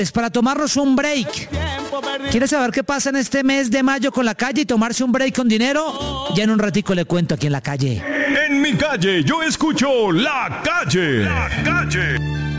Es para tomarnos un break. ¿Quieres saber qué pasa en este mes de mayo con la calle y tomarse un break con dinero? Ya en un ratico le cuento aquí en la calle. En mi calle yo escucho La Calle. La Calle.